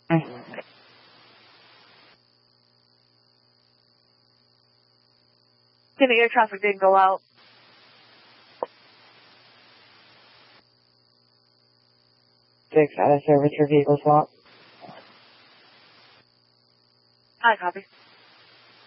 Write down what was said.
The air traffic didn't go out. Six, out of service for vehicle swap. I copy.